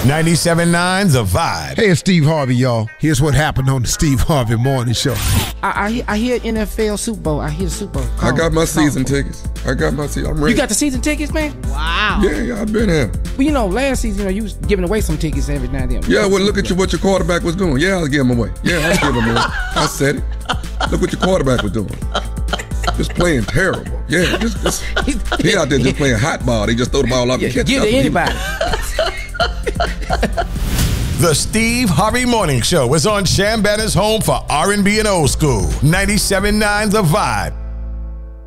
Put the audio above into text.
97.9 The Vibe. Hey, it's Steve Harvey, y'all. Here's what happened on the Steve Harvey Morning Show. I hear NFL Super Bowl. I hear Super Bowl. I got my season tickets. I'm ready. You got the season tickets, man? Wow. Yeah, I've been here. Well, last season, you was giving away some tickets every now and then. Yeah, well, look at what your quarterback was doing. Yeah, I'll give him away. Yeah, I'll give him away. I said it. Look what your quarterback was doing. Just playing terrible. Yeah, he out there just playing hot ball. He just throw the ball off and catch it. Give it to anybody. The Steve Harvey Morning Show is on Shambanner's home for R&B and old school. 97.9 The Vibe.